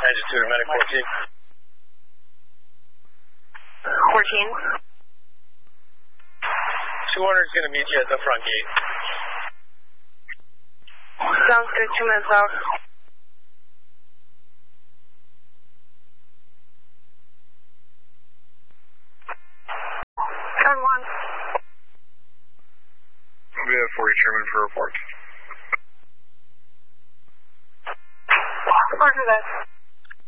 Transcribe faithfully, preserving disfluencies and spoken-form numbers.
Engine two to medic fourteen. fourteen. two hundred is going to meet you at the front gate. Sounds good, two minutes out. ten one. We have forty Sherman for report. Roger that.